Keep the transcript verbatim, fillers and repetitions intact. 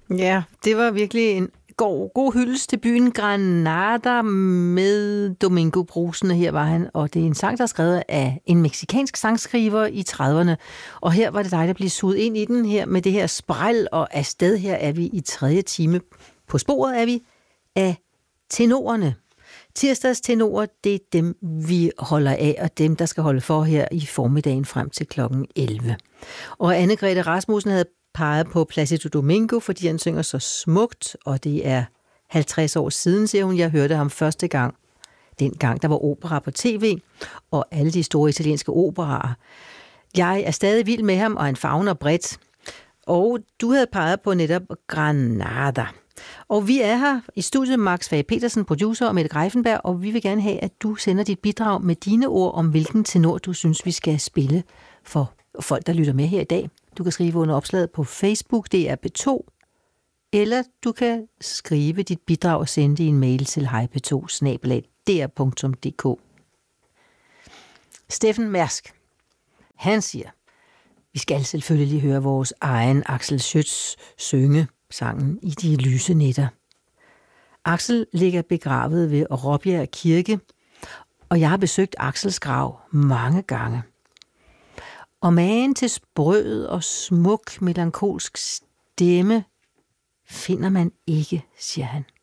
Ja, det var virkelig en god, god hyldest til byen Granada med Domingo Brusende. Her var han, og det er en sang, der er skrevet af en meksikansk sangskriver i trediverne. Og her var det dig, der blev suget ind i den her med det her spræl, og afsted her er vi i tredje time. På sporet er vi af tenorerne. Tirsdags tenorer, det er dem, vi holder af, og dem, der skal holde for her i formiddagen frem til klokken elleve. Og Anne-Grethe Rasmussen havde peget på Plácido Domingo, fordi han synger så smukt, og det er halvtreds år siden, siger hun. Jeg hørte ham første gang, dengang der var opera på tv, og alle de store italienske operaer. Jeg er stadig vild med ham, og han favner bredt. Og du havde peget på netop Granada. Og vi er her i studiet, Max Fage Petersen, producer, og Mette Greiffenberg, og vi vil gerne have, at du sender dit bidrag med dine ord om, hvilken tenor du synes, vi skal spille for folk, der lytter med her i dag. Du kan skrive under opslaget på Facebook, det er B to, eller du kan skrive dit bidrag og sende det i en mail til hej p to snabel-a d r punktum d k. Steffen Mærsk, han siger, vi skal selvfølgelig høre vores egen Axel Schütz synge sangen I de lyse nætter. Axel ligger begravet ved Råbjerg Kirke, og jeg har besøgt Axels grav mange gange. Og magen til sprød og smuk, melankolsk stemme finder man ikke, siger han.